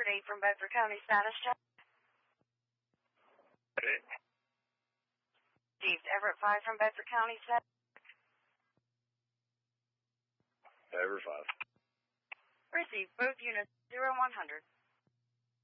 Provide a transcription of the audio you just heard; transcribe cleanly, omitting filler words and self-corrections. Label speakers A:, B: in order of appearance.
A: 8 from Bedford County, status check. Received. Everett 5 from Bedford County, status.
B: Everett 5.
A: Received. Both units 0-100.